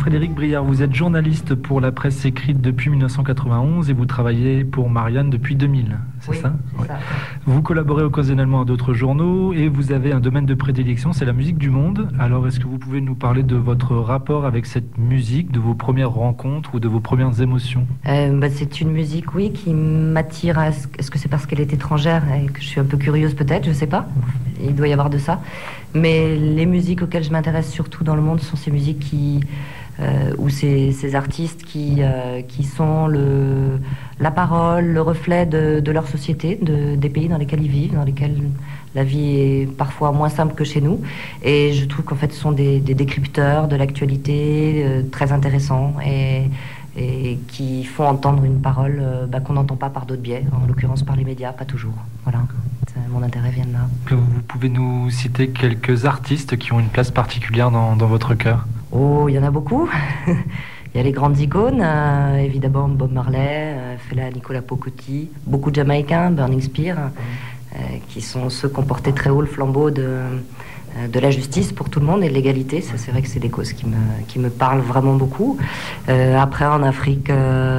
Frédéric Briard, vous êtes journaliste pour la presse écrite depuis 1991 et vous travaillez pour Marianne depuis 2000, c'est ça? C'est ça. Vous collaborez occasionnellement à d'autres journaux et vous avez un domaine de prédilection, c'est la musique du monde. Alors est-ce que vous pouvez nous parler de votre rapport avec cette musique, de vos premières rencontres ou de vos premières émotions? C'est une musique, oui, qui m'attire. Est-ce que c'est parce qu'elle est étrangère et que je suis un peu curieuse peut-être, je sais pas. Il doit y avoir de ça. Mais les musiques auxquelles je m'intéresse surtout dans le monde sont ces musiques ou ces artistes qui sont la parole, le reflet de leur société, des pays dans lesquels ils vivent, dans lesquels la vie est parfois moins simple que chez nous. Et je trouve qu'en fait, ce sont des décrypteurs de l'actualité très intéressants et qui font entendre une parole qu'on n'entend pas par d'autres biais, en l'occurrence par les médias, pas toujours. Voilà, mon intérêt vient de là. Que vous pouvez nous citer quelques artistes qui ont une place particulière dans votre cœur? Oh, il y en a beaucoup. Il y a les grandes icônes, évidemment Bob Marley, Fela Nicola Pocotti, beaucoup de Jamaïcains, Burning Spear, qui sont ceux qui ont porté très haut le flambeau de la justice pour tout le monde et de l'égalité. Ça, c'est vrai que c'est des causes qui me parlent vraiment beaucoup. Après, en Afrique,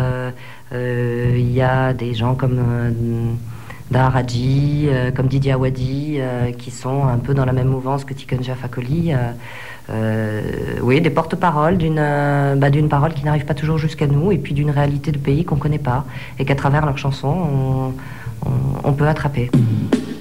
il y a des gens comme Daharaji, comme Didier Awadi, qui sont un peu dans la même mouvance que Tiken Jah Fakoly. Oui, des porte-paroles d'une parole qui n'arrive pas toujours jusqu'à nous et puis d'une réalité de pays qu'on ne connaît pas et qu'à travers leurs chansons, on peut attraper.